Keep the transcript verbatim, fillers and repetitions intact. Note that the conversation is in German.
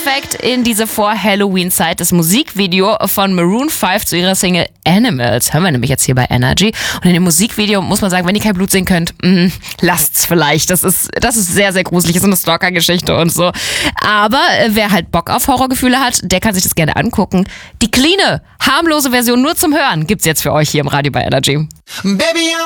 perfekt in diese Vor-Halloween-Zeit das Musikvideo von Maroon fünf zu ihrer Single Animals. Hören wir nämlich jetzt hier bei Energy. Und in dem Musikvideo muss man sagen, wenn ihr kein Blut sehen könnt, mh, lasst's vielleicht. Das ist, das ist sehr, sehr gruselig. Das ist eine Stalker-Geschichte und so. Aber äh, wer halt Bock auf Horrorgefühle hat, der kann sich das gerne angucken. Die cleane, harmlose Version nur zum Hören gibt's jetzt für euch hier im Radio bei Energy. Baby,